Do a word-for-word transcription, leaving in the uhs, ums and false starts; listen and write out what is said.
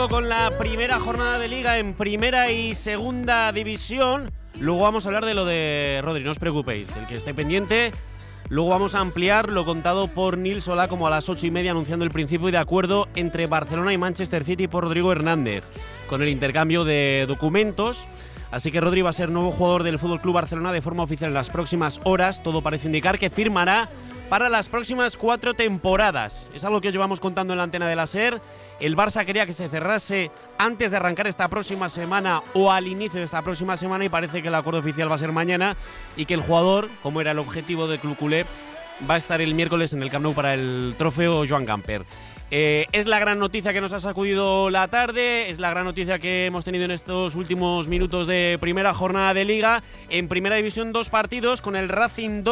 Rodrigo, con la primera jornada de Liga en primera y segunda división. Luego vamos a hablar de lo de Rodri, no os preocupéis, el que esté pendiente. Luego vamos a ampliar lo contado por Nils Solá como a las ocho y media, anunciando el principio de acuerdo entre Barcelona y Manchester City por Rodrigo Hernández, con el intercambio de documentos. Así que Rodri va a ser nuevo jugador del F C Barcelona de forma oficial en las próximas horas. Todo parece indicar que firmará para las próximas cuatro temporadas. Es algo que os llevamos contando en la antena de la SER. El Barça quería que se cerrase antes de arrancar esta próxima semana o al inicio de esta próxima semana, y parece que el acuerdo oficial va a ser mañana y que el jugador, como era el objetivo del club culé, va a estar el miércoles en el Camp Nou para el trofeo Joan Gamper. Eh, es la gran noticia que nos ha sacudido la tarde, es la gran noticia que hemos tenido en estos últimos minutos de primera jornada de Liga. En primera división, dos partidos, con el Racing dos.